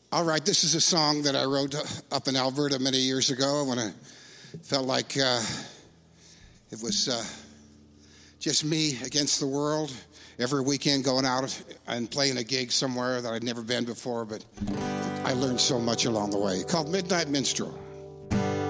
All right, this is a song that I wrote up in Alberta many years ago when I felt like it was just me against the world. Every weekend going out and playing a gig somewhere that I'd never been before, but I learned so much along the way. Called Midnight Minstrel.